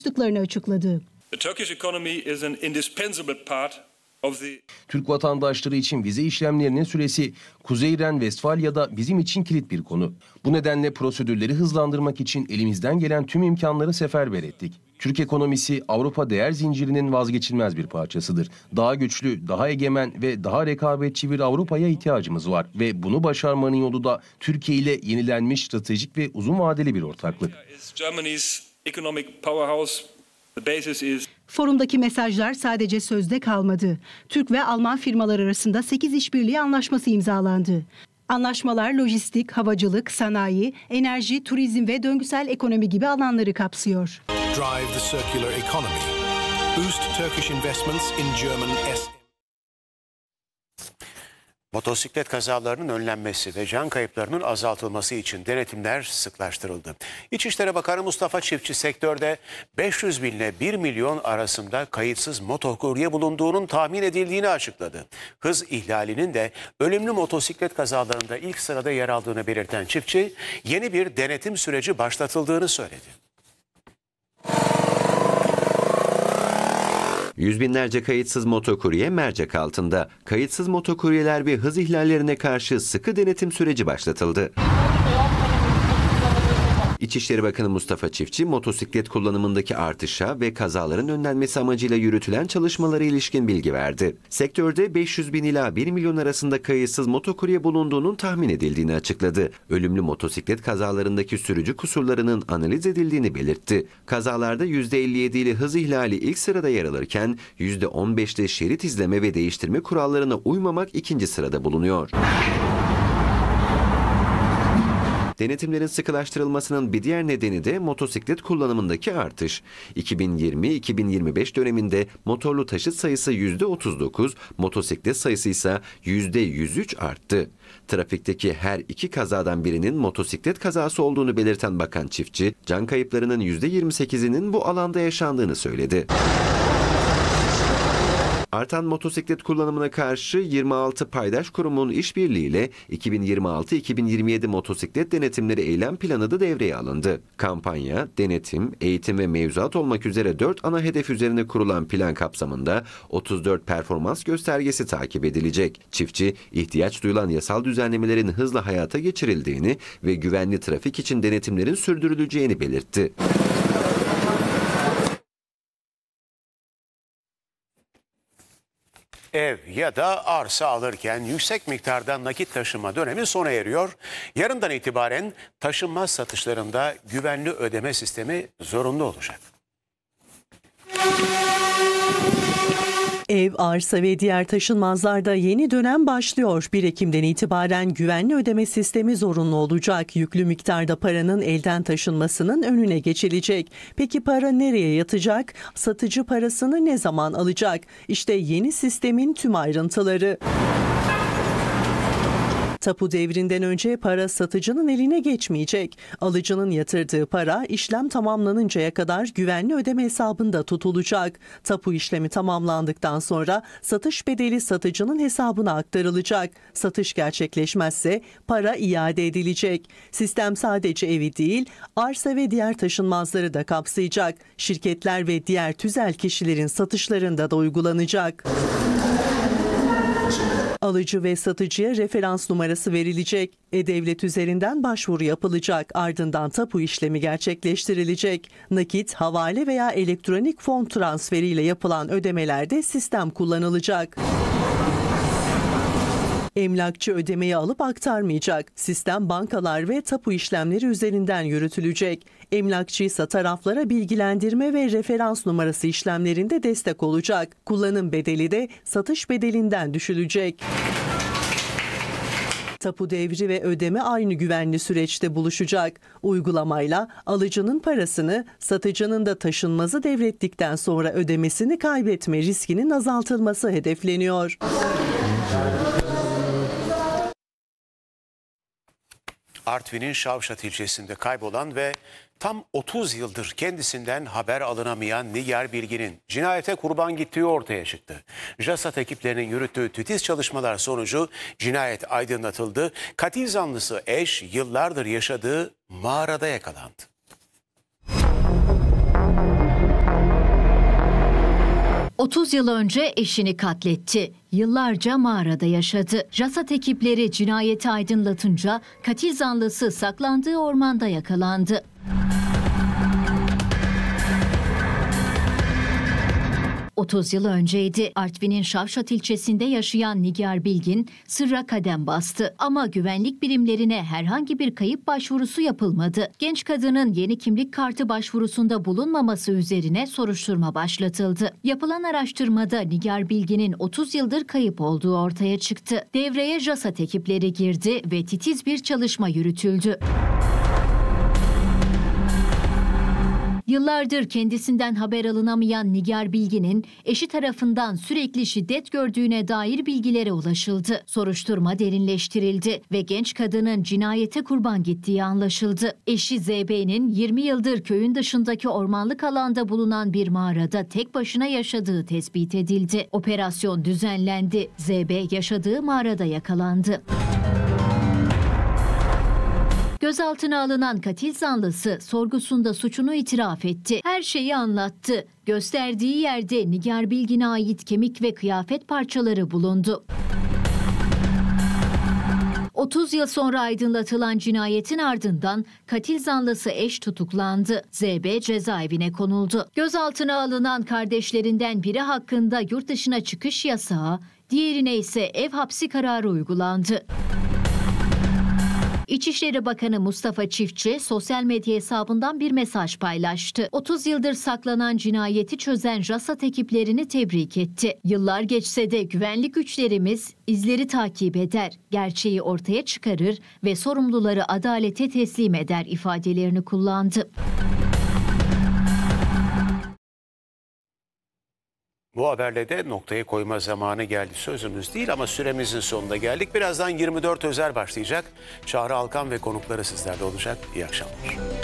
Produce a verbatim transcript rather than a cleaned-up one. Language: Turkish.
açıkladı. Türk vatandaşları için vize işlemlerinin süresi Kuzey Ren-Vestfalya'da bizim için kilit bir konu. Bu nedenle prosedürleri hızlandırmak için elimizden gelen tüm imkanları seferber ettik. Türk ekonomisi Avrupa değer zincirinin vazgeçilmez bir parçasıdır. Daha güçlü, daha egemen ve daha rekabetçi bir Avrupa'ya ihtiyacımız var ve bunu başarmanın yolu da Türkiye ile yenilenmiş stratejik ve uzun vadeli bir ortaklık. Forumdaki mesajlar sadece sözde kalmadı. Türk ve Alman firmalar arasında sekiz işbirliği anlaşması imzalandı. Anlaşmalar lojistik, havacılık, sanayi, enerji, turizm ve döngüsel ekonomi gibi alanları kapsıyor. Drive the circular economy. Boost Turkish investments in German S. Motosiklet kazalarının önlenmesi ve can kayıplarının azaltılması için denetimler sıklaştırıldı. İçişleri Bakanı Mustafa Çiftçi sektörde beş yüz bin ile bir milyon arasında kayıtsız motokurye bulunduğunun tahmin edildiğini açıkladı. Hız ihlalinin de ölümlü motosiklet kazalarında ilk sırada yer aldığını belirten Çiftçi, yeni bir denetim süreci başlatıldığını söyledi. Yüz binlerce kayıtsız motokurye mercek altında. Kayıtsız motokuryeler ve hız ihlallerine karşı sıkı denetim süreci başlatıldı. İçişleri Bakanı Mustafa Çiftçi, motosiklet kullanımındaki artışa ve kazaların önlenmesi amacıyla yürütülen çalışmalara ilişkin bilgi verdi. Sektörde beş yüz bin ila bir milyon arasında kayıtsız motokurye bulunduğunun tahmin edildiğini açıkladı. Ölümlü motosiklet kazalarındaki sürücü kusurlarının analiz edildiğini belirtti. Kazalarda yüzde elli yedi ile hız ihlali ilk sırada yer alırken yüzde on beşte şerit izleme ve değiştirme kurallarına uymamak ikinci sırada bulunuyor. Denetimlerin sıkılaştırılmasının bir diğer nedeni de motosiklet kullanımındaki artış. iki bin yirmi iki bin yirmi beş döneminde motorlu taşıt sayısı yüzde otuz dokuz, motosiklet sayısı ise yüzde yüz üç arttı. Trafikteki her iki kazadan birinin motosiklet kazası olduğunu belirten Bakan Çiftçi, can kayıplarının yüzde yirmi sekizinin bu alanda yaşandığını söyledi. Artan motosiklet kullanımına karşı yirmi altı paydaş kurumun işbirliğiyle iki bin yirmi altı iki bin yirmi yedi motosiklet denetimleri eylem planı da devreye alındı. Kampanya, denetim, eğitim ve mevzuat olmak üzere dört ana hedef üzerine kurulan plan kapsamında otuz dört performans göstergesi takip edilecek. Çiftçi, ihtiyaç duyulan yasal düzenlemelerin hızla hayata geçirildiğini ve güvenli trafik için denetimlerin sürdürüleceğini belirtti. Ev ya da arsa alırken yüksek miktarda nakit taşıma dönemi sona eriyor. Yarından itibaren taşınmaz satışlarında güvenli ödeme sistemi zorunlu olacak. Ev, arsa ve diğer taşınmazlarda yeni dönem başlıyor. bir Ekim'den itibaren güvenli ödeme sistemi zorunlu olacak. Yüklü miktarda paranın elden taşınmasının önüne geçilecek. Peki para nereye yatacak? Satıcı parasını ne zaman alacak? İşte yeni sistemin tüm ayrıntıları. Tapu devrinden önce para satıcının eline geçmeyecek. Alıcının yatırdığı para işlem tamamlanıncaya kadar güvenli ödeme hesabında tutulacak. Tapu işlemi tamamlandıktan sonra satış bedeli satıcının hesabına aktarılacak. Satış gerçekleşmezse para iade edilecek. Sistem sadece evi değil, arsa ve diğer taşınmazları da kapsayacak. Şirketler ve diğer tüzel kişilerin satışlarında da uygulanacak. Alıcı ve satıcıya referans numarası verilecek. E-Devlet üzerinden başvuru yapılacak. Ardından tapu işlemi gerçekleştirilecek. Nakit, havale veya elektronik fon transferiyle yapılan ödemelerde sistem kullanılacak. Emlakçı ödemeyi alıp aktarmayacak. Sistem bankalar ve tapu işlemleri üzerinden yürütülecek. Emlakçı ise taraflara bilgilendirme ve referans numarası işlemlerinde destek olacak. Kullanım bedeli de satış bedelinden düşülecek. Tapu devri ve ödeme aynı güvenli süreçte buluşacak. Uygulamayla alıcının parasını, satıcının da taşınmazı devrettikten sonra ödemesini kaybetme riskinin azaltılması hedefleniyor. Artvin'in Şavşat ilçesinde kaybolan ve tam otuz yıldır kendisinden haber alınamayan Nigar Bilgin'in cinayete kurban gittiği ortaya çıktı. JASAT ekiplerinin yürüttüğü titiz çalışmalar sonucu cinayet aydınlatıldı. Katil zanlısı eş yıllardır yaşadığı mağarada yakalandı. otuz yıl önce eşini katletti. Yıllarca mağarada yaşadı. JASAT ekipleri cinayeti aydınlatınca katil zanlısı saklandığı ormanda yakalandı. otuz yıl önceydi. Artvin'in Şavşat ilçesinde yaşayan Nigar Bilgin sırra kadem bastı. Ama güvenlik birimlerine herhangi bir kayıp başvurusu yapılmadı. Genç kadının yeni kimlik kartı başvurusunda bulunmaması üzerine soruşturma başlatıldı. Yapılan araştırmada Nigar Bilgin'in otuz yıldır kayıp olduğu ortaya çıktı. Devreye JASAT ekipleri girdi ve titiz bir çalışma yürütüldü. Yıllardır kendisinden haber alınamayan Nigar Bilgin'in eşi tarafından sürekli şiddet gördüğüne dair bilgilere ulaşıldı. Soruşturma derinleştirildi ve genç kadının cinayete kurban gittiği anlaşıldı. Eşi Z B'nin yirmi yıldır köyün dışındaki ormanlık alanda bulunan bir mağarada tek başına yaşadığı tespit edildi. Operasyon düzenlendi. Z B yaşadığı mağarada yakalandı. Gözaltına alınan katil zanlısı sorgusunda suçunu itiraf etti. Her şeyi anlattı. Gösterdiği yerde Nigar Bilgin'e ait kemik ve kıyafet parçaları bulundu. otuz yıl sonra aydınlatılan cinayetin ardından katil zanlısı eş tutuklandı. Z B cezaevine konuldu. Gözaltına alınan kardeşlerinden biri hakkında yurt dışına çıkış yasağı, diğerine ise ev hapsi kararı uygulandı. İçişleri Bakanı Mustafa Çiftçi sosyal medya hesabından bir mesaj paylaştı. otuz yıldır saklanan cinayeti çözen JASAT ekiplerini tebrik etti. Yıllar geçse de güvenlik güçlerimiz izleri takip eder, gerçeği ortaya çıkarır ve sorumluları adalete teslim eder ifadelerini kullandı. Bu haberle de noktayı koyma zamanı geldi. Sözümüz değil ama süremizin sonuna geldik. Birazdan yirmi dört özel başlayacak. Çağrı Alkan ve konukları sizlerle olacak. İyi akşamlar.